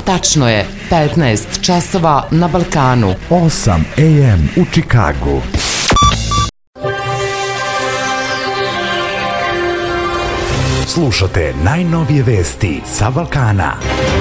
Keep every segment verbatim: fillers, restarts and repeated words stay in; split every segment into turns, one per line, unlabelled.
Tačno je petnaest časova na Balkanu.
osam a m u Čikagu. Slušate najnovije vesti sa Balkana.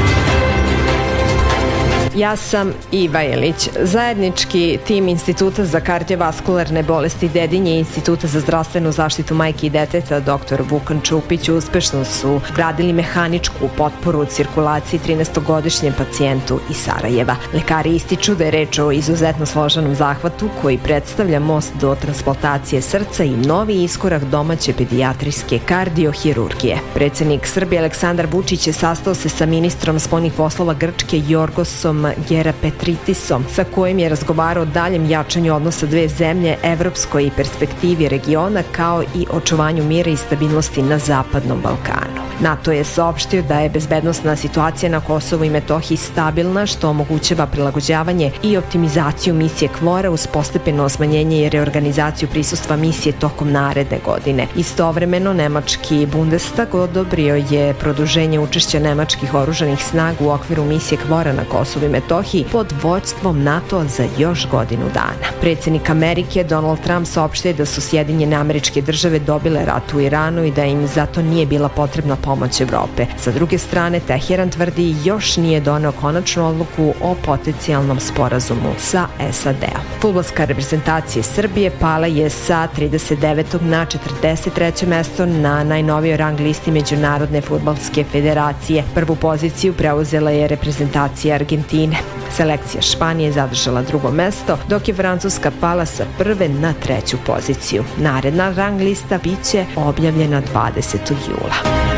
Ja sam Iva Ilić. Zajednički tim Instituta za kardiovaskularne bolesti Dedinje i Instituta za zdravstvenu zaštitu majke i deteta dr Vukan Čupić uspešno su gradili mehaničku potporu u cirkulaciji trinaestogodišnjem pacijentu iz Sarajeva. Lekari ističu da je reč o izuzetno složenom zahvatu koji predstavlja most do transplantacije srca i novi iskorak domaće pedijatrijske kardiohirurgije. Predsednik Srbije Aleksandar Vučić je sastao se sa ministrom spoljnih poslova Grčke Jorgosom Gerapetritisom, sa kojim je razgovarao o daljem jačanju odnosa dve zemlje, evropskoj i perspektivi regiona, kao i očuvanju mira i stabilnosti na Zapadnom Balkanu. NATO je saopštio da je bezbednosna situacija na Kosovu i Metohiji stabilna, što omogućava prilagođavanje i optimizaciju misije KFOR-a uz postepeno smanjenje i reorganizaciju prisustva misije tokom naredne godine. Istovremeno, nemački Bundestag odobrio je produženje učešća nemačkih oružanih snaga u okviru misije KFOR-a na Kosovu i Metohiji pod vođstvom NATO za još godinu dana. Predsjednik Amerike Donald Trump saopštio da su Sjedinjene Američke Države dobile rat u Iranu i da im zato nije bila potrebna pomoć Evrope. Sa druge strane, Teheran tvrdi još nije doneo konačnu odluku o potencijalnom sporazumu sa S A D-om. Fudbalska reprezentacija Srbije pala je sa trideset devetog na četrdeset treće mesto na najnovijoj rang listi Međunarodne fudbalske federacije. Prvu poziciju preuzela je reprezentacija Argentine. Selekcija Španije zadržala drugo mesto, dok je Francuska pala sa prve na treću poziciju. Naredna rang lista biće objavljena dvadesetog jula.